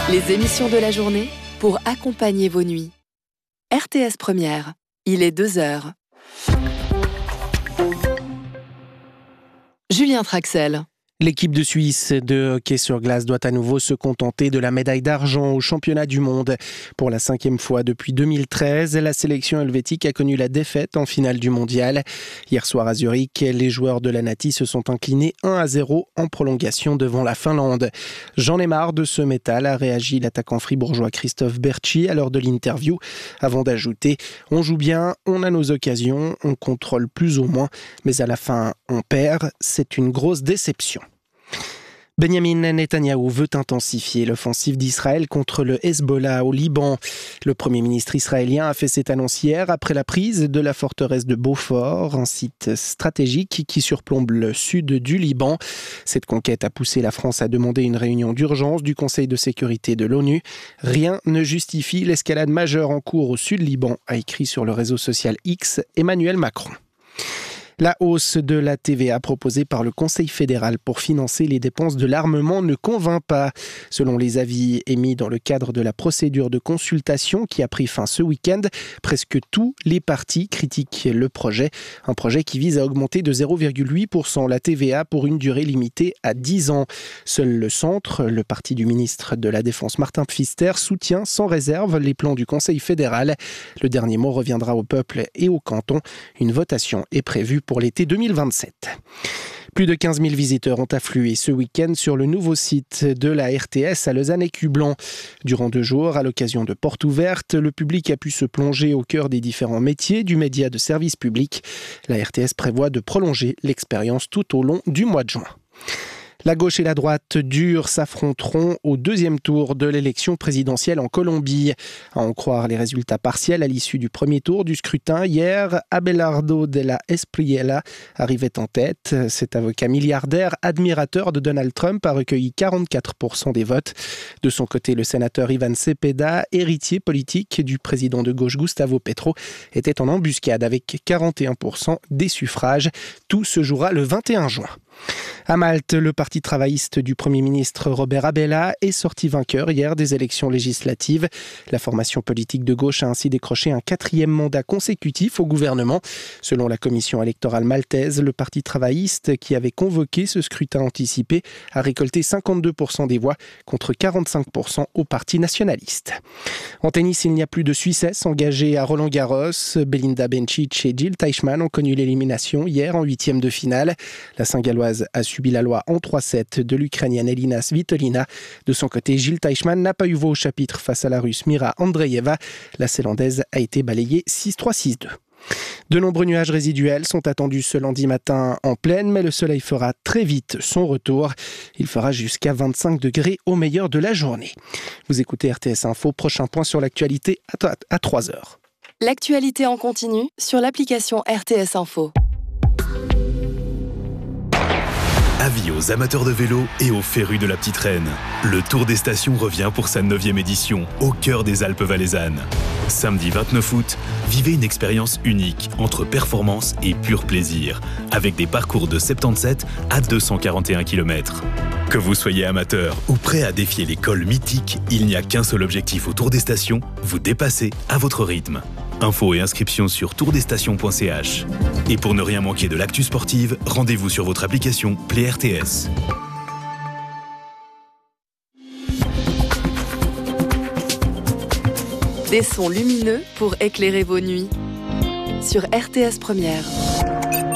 Les émissions de la journée pour accompagner vos nuits. RTS Première, il est 2h. Julien Traxel. L'équipe de Suisse de hockey sur glace doit à nouveau se contenter de la médaille d'argent au championnat du monde. Pour la 5e fois depuis 2013, la sélection helvétique a connu la défaite en finale du mondial. Hier soir à Zurich, les joueurs de la Nati se sont inclinés 1-0 en prolongation devant la Finlande. J'en ai marre de ce métal, a réagi l'attaquant fribourgeois Christophe Berchi à l'heure de l'interview, avant d'ajouter « On joue bien, on a nos occasions, on contrôle plus ou moins, mais à la fin on perd, c'est une grosse déception ». Benjamin Netanyahou veut intensifier l'offensive d'Israël contre le Hezbollah au Liban. Le Premier ministre israélien a fait cette annonce hier après la prise de la forteresse de Beaufort, un site stratégique qui surplombe le sud du Liban. Cette conquête a poussé la France à demander une réunion d'urgence du Conseil de sécurité de l'ONU. Rien ne justifie l'escalade majeure en cours au sud Liban, a écrit sur le réseau social X Emmanuel Macron. La hausse de la TVA proposée par le Conseil fédéral pour financer les dépenses de l'armement ne convainc pas. Selon les avis émis dans le cadre de la procédure de consultation qui a pris fin ce week-end, presque tous les partis critiquent le projet. Un projet qui vise à augmenter de 0,8% la TVA pour une durée limitée à 10 ans. Seul le centre, le parti du ministre de la Défense Martin Pfister, soutient sans réserve les plans du Conseil fédéral. Le dernier mot reviendra au peuple et au canton. Une votation est prévue pour l'été 2027. Plus de 15 000 visiteurs ont afflué ce week-end sur le nouveau site de la RTS à Lausanne-Écublens. Durant 2 jours, à l'occasion de portes ouvertes, le public a pu se plonger au cœur des différents métiers du média de service public. La RTS prévoit de prolonger l'expérience tout au long du mois de juin. La gauche et la droite dure s'affronteront au 2e tour de l'élection présidentielle en Colombie. À en croire les résultats partiels à l'issue du premier tour du scrutin, hier, Abelardo de la Espriella arrivait en tête. Cet avocat milliardaire, admirateur de Donald Trump, a recueilli 44% des votes. De son côté, le sénateur Ivan Cepeda, héritier politique du président de gauche Gustavo Petro, était en embuscade avec 41% des suffrages. Tout se jouera le 21 juin. À Malte, le parti travailliste du Premier ministre Robert Abela est sorti vainqueur hier des élections législatives. La formation politique de gauche a ainsi décroché un 4e mandat consécutif au gouvernement. Selon la commission électorale maltaise, le parti travailliste qui avait convoqué ce scrutin anticipé a récolté 52% des voix contre 45% au parti nationaliste. En tennis, il n'y a plus de Suissesses engagées à Roland-Garros. Belinda Bencic et Jil Teichmann ont connu l'élimination hier en 8e de finale. La Saint-Galloise a subi la loi en 3-7 de l'Ukrainienne Elina Svitolina. De son côté, Jil Teichmann n'a pas eu voix au chapitre face à la Russe Mira Andreeva. La Zélandaise a été balayée 6-3-6-2. De nombreux nuages résiduels sont attendus ce lundi matin en plaine, mais le soleil fera très vite son retour. Il fera jusqu'à 25 degrés au meilleur de la journée. Vous écoutez RTS Info, prochain point sur l'actualité à 3h. L'actualité en continu sur l'application RTS Info. Avis aux amateurs de vélo et aux férus de la Petite Reine. Le Tour des Stations revient pour sa 9e édition, au cœur des Alpes valaisannes. Samedi 29 août, vivez une expérience unique entre performance et pur plaisir, avec des parcours de 77 à 241 km. Que vous soyez amateur ou prêt à défier les cols mythiques, il n'y a qu'un seul objectif au Tour des Stations, vous dépasser à votre rythme. Infos et inscriptions sur tourdesstations.ch. Et pour ne rien manquer de l'actu sportive, rendez-vous sur votre application Play RTS. Des sons lumineux pour éclairer vos nuits. Sur RTS Première.